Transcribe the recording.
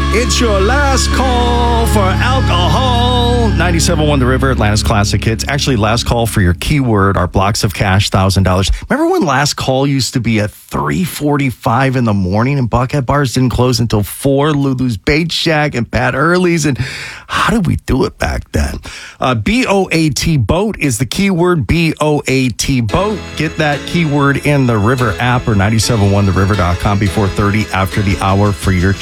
It's your last call for alcohol. 97.1 The River, Atlanta's classic hits. Actually, last call for your keyword, our blocks of cash, $1,000. Remember when last call used to be at 3:45 in the morning and Buckhead bars didn't close until 4? Lulu's Bait Shack and Pat Early's. And how did we do it back then? BOAT boat is the keyword. BOAT boat. Get that keyword in the River app or 971theriver.com before 30 after the hour for your